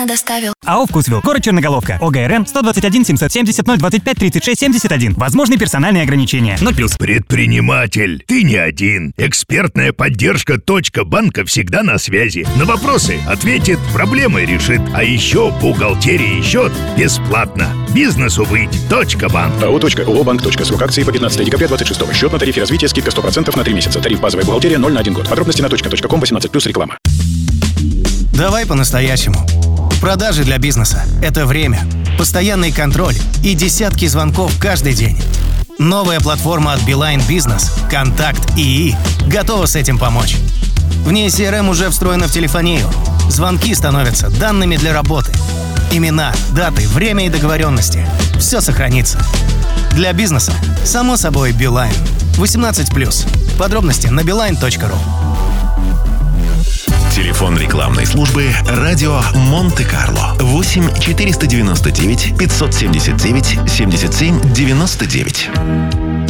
бесплатно доставил. АО «Вкусвилл», город Черноголовка, ОГРН 121 770 025 36 71. Возможны персональные ограничения. 0+. Предприниматель, ты не один. Экспертная поддержка «Банка» всегда на связи. На вопросы ответит, проблемы решит. А еще бухгалтерия и счет бесплатно. Бизнесу быть. Банк. АО «Банк». Срок акции по 15 декабря 26. Счет на тарифе развития, скидка 100% на 3 месяца. Тариф базовая бухгалтерия 0 на 1 год. Подробности на .com 18+, реклама. Давай по-настоящему. Продажи для бизнеса – это время, постоянный контроль и десятки звонков каждый день. Новая платформа от Beeline Business «Контакт ИИ» готова с этим помочь. В ней CRM уже встроена в телефонию. Звонки становятся данными для работы. Имена, даты, время и договоренности – все сохранится. Для бизнеса, само собой, Beeline. 18+. Подробности на beeline.ru. Телефон рекламной службы «Радио Монте-Карло» 8 499 579 77 99.